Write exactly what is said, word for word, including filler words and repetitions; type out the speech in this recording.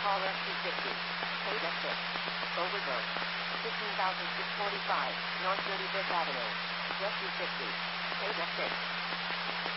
caller two fifty. Paid at six. Overbooked. fifteen thousand six hundred forty-five, North thirty-fifth Avenue. Jet two fifty. Paid at six.